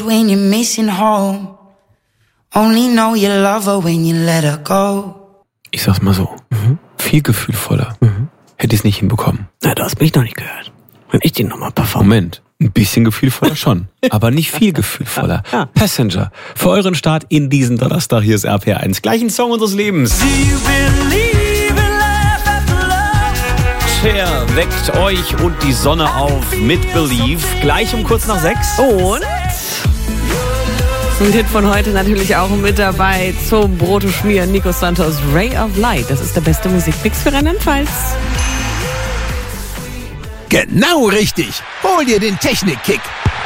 When you're missing home, only know you love her when you let her go. Ich sag's mal so, viel gefühlvoller. Hätte ich's nicht hinbekommen. Na, du hast mich noch nicht gehört. Wenn ich den nochmal performe. Moment, ein bisschen gefühlvoller schon, aber nicht viel gefühlvoller. Ja. Passenger, für euren Start in diesen Donnerstag, hier ist RPR1. Gleich ein Song unseres Lebens. Cher weckt euch und die Sonne auf mit Believe. Gleich um kurz nach 6. Und ein Hit von heute natürlich auch mit dabei zum Brote schmieren. Nico Santos, Ray of Light. Das ist der beste Musikmix für Rheinland-Pfalz. Genau richtig. Hol dir den Technik-Kick.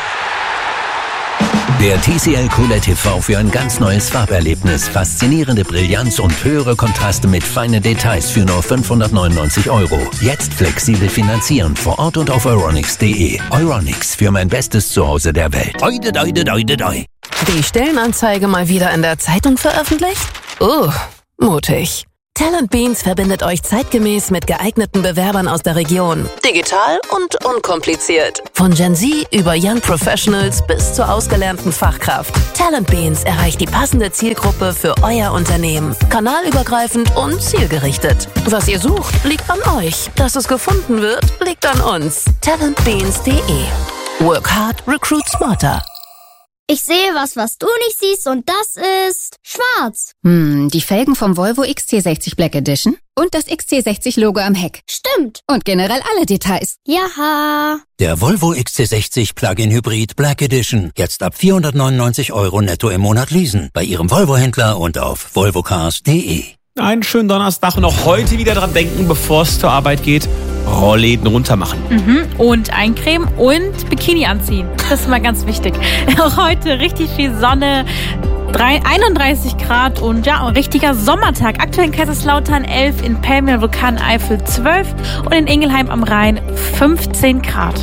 Der TCL QLED TV für ein ganz neues Farberlebnis. Faszinierende Brillanz und höhere Kontraste mit feinen Details für nur 599 €. Jetzt flexibel finanzieren vor Ort und auf euronics.de. Euronics, für mein bestes Zuhause der Welt. Oide, doide, doide, doi. Die Stellenanzeige mal wieder in der Zeitung veröffentlicht? Mutig. Talent Beans verbindet euch zeitgemäß mit geeigneten Bewerbern aus der Region. Digital und unkompliziert. Von Gen Z über Young Professionals bis zur ausgelernten Fachkraft. Talent Beans erreicht die passende Zielgruppe für euer Unternehmen. Kanalübergreifend und zielgerichtet. Was ihr sucht, liegt an euch. Dass es gefunden wird, liegt an uns. talentbeans.de. Work hard, recruit smarter. Ich sehe was du nicht siehst und das ist schwarz. Die Felgen vom Volvo XC60 Black Edition und das XC60-Logo am Heck. Stimmt. Und generell alle Details. Jaha. Der Volvo XC60 Plug-in Hybrid Black Edition. Jetzt ab 499 € netto im Monat leasen. Bei Ihrem Volvo-Händler und auf volvocars.de. Einen schönen Donnerstag und auch heute wieder dran denken, bevor es zur Arbeit geht. Rollläden runter machen. Und eincremen und Bikini anziehen. Das ist mal ganz wichtig. Auch heute richtig viel Sonne, 31 Grad und ja, ein richtiger Sommertag. Aktuell in Kaiserslautern 11, in Pelmien, Vulkaneifel 12 und in Ingelheim am Rhein 15 Grad.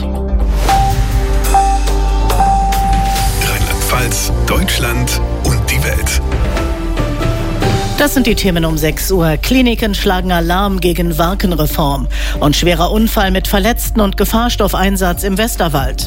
Rheinland-Pfalz, Deutschland und die Welt. Das sind die Themen um 6 Uhr. Kliniken schlagen Alarm gegen Warkenreform. Und schwerer Unfall mit Verletzten und Gefahrstoffeinsatz im Westerwald.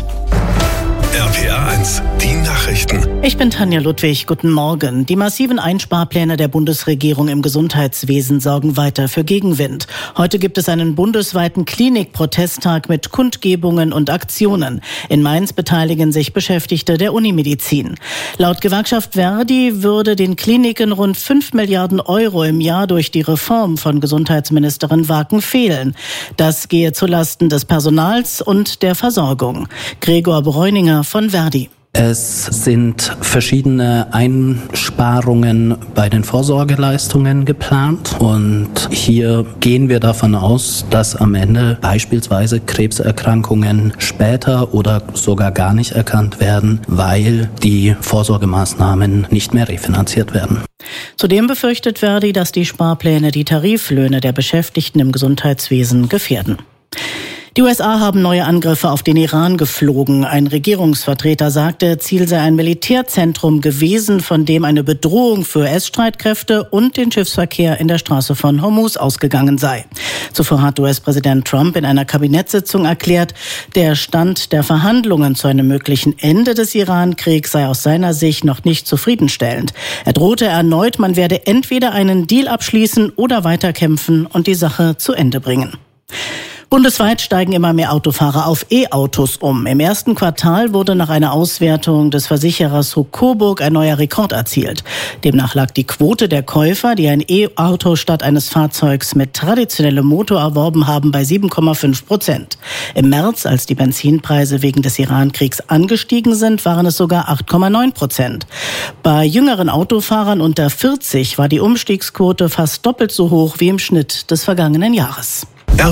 RPR1, die Nachrichten. Ich bin Tanja Ludwig, guten Morgen. Die massiven Einsparpläne der Bundesregierung im Gesundheitswesen sorgen weiter für Gegenwind. Heute gibt es einen bundesweiten Klinik-Protesttag mit Kundgebungen und Aktionen. In Mainz beteiligen sich Beschäftigte der Unimedizin. Laut Gewerkschaft Verdi würde den Kliniken rund 5 Milliarden € im Jahr durch die Reform von Gesundheitsministerin Warken fehlen. Das gehe zulasten des Personals und der Versorgung. Gregor Bräuninger von Verdi. Es sind verschiedene Einsparungen bei den Vorsorgeleistungen geplant und hier gehen wir davon aus, dass am Ende beispielsweise Krebserkrankungen später oder sogar gar nicht erkannt werden, weil die Vorsorgemaßnahmen nicht mehr refinanziert werden. Zudem befürchtet Verdi, dass die Sparpläne die Tariflöhne der Beschäftigten im Gesundheitswesen gefährden. Die USA haben neue Angriffe auf den Iran geflogen. Ein Regierungsvertreter sagte, Ziel sei ein Militärzentrum gewesen, von dem eine Bedrohung für US-Streitkräfte und den Schiffsverkehr in der Straße von Hormuz ausgegangen sei. Zuvor hat US-Präsident Trump in einer Kabinettssitzung erklärt, der Stand der Verhandlungen zu einem möglichen Ende des Iran-Kriegs sei aus seiner Sicht noch nicht zufriedenstellend. Er drohte erneut, man werde entweder einen Deal abschließen oder weiterkämpfen und die Sache zu Ende bringen. Bundesweit steigen immer mehr Autofahrer auf E-Autos um. Im ersten Quartal wurde nach einer Auswertung des Versicherers Coburg ein neuer Rekord erzielt. Demnach lag die Quote der Käufer, die ein E-Auto statt eines Fahrzeugs mit traditionellem Motor erworben haben, bei 7,5%. Im März, als die Benzinpreise wegen des Iran-Kriegs angestiegen sind, waren es sogar 8,9%. Bei jüngeren Autofahrern unter 40 war die Umstiegsquote fast doppelt so hoch wie im Schnitt des vergangenen Jahres.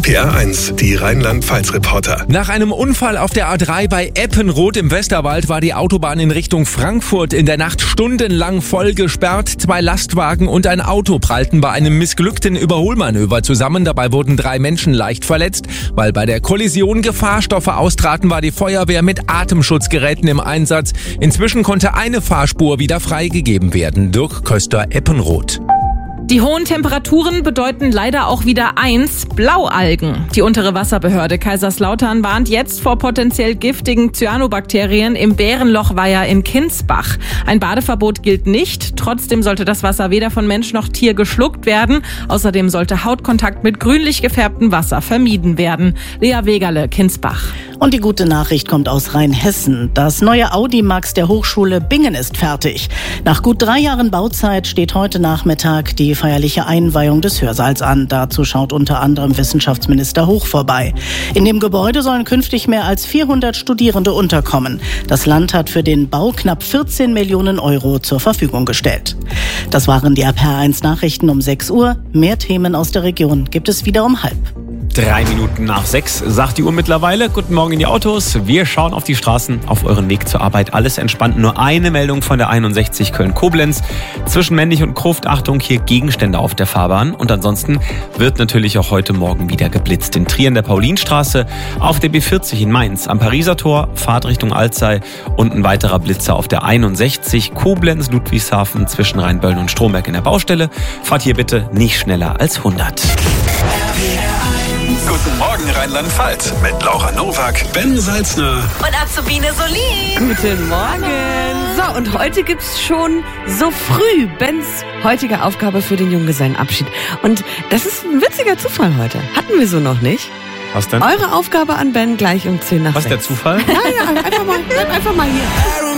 RPR1, die Rheinland-Pfalz-Reporter. Nach einem Unfall auf der A3 bei Eppenroth im Westerwald war die Autobahn in Richtung Frankfurt in der Nacht stundenlang voll gesperrt. 2 Lastwagen und ein Auto prallten bei einem missglückten Überholmanöver zusammen. Dabei wurden 3 Menschen leicht verletzt. Weil bei der Kollision Gefahrstoffe austraten, war die Feuerwehr mit Atemschutzgeräten im Einsatz. Inzwischen konnte eine Fahrspur wieder freigegeben werden. Dirk Köster, Eppenroth. Die hohen Temperaturen bedeuten leider auch wieder eins: Blaualgen. Die untere Wasserbehörde Kaiserslautern warnt jetzt vor potenziell giftigen Cyanobakterien im Bärenlochweiher in Kinsbach. Ein Badeverbot gilt nicht. Trotzdem sollte das Wasser weder von Mensch noch Tier geschluckt werden. Außerdem sollte Hautkontakt mit grünlich gefärbtem Wasser vermieden werden. Lea Wegerle, Kinsbach. Und die gute Nachricht kommt aus Rheinhessen. Das neue Audimax der Hochschule Bingen ist fertig. Nach gut 3 Jahren Bauzeit steht heute Nachmittag die feierliche Einweihung des Hörsaals an. Dazu schaut unter anderem Wissenschaftsminister Hoch vorbei. In dem Gebäude sollen künftig mehr als 400 Studierende unterkommen. Das Land hat für den Bau knapp 14 Millionen Euro zur Verfügung gestellt. Das waren die RPR1 Nachrichten um 6 Uhr. Mehr Themen aus der Region gibt es wieder um 5:30. 3 Minuten nach 6 sagt die Uhr mittlerweile. Guten Morgen in die Autos. Wir schauen auf die Straßen, auf euren Weg zur Arbeit. Alles entspannt. Nur eine Meldung von der 61 Köln-Koblenz. Zwischen Männlich und Gruft, Achtung, hier Gegenstände auf der Fahrbahn. Und ansonsten wird natürlich auch heute Morgen wieder geblitzt. In Trier an der Paulinstraße, auf der B40 in Mainz, am Pariser Tor, Fahrt Richtung Alzey und ein weiterer Blitzer auf der 61 Koblenz-Ludwigshafen zwischen Rheinböllen und Stromberg in der Baustelle. Fahrt hier bitte nicht schneller als 100. Guten Morgen Rheinland-Pfalz mit Laura Nowak, Ben Salzner Und Azubine Solin. Guten Morgen. So, und heute gibt's schon so früh Bens heutige Aufgabe für den Junggesellenabschied. Und das ist ein witziger Zufall heute. Hatten wir so noch nicht. Was denn? Eure Aufgabe an Ben gleich um 10 nach 6. Was ist der Zufall? Ja, einfach mal hier.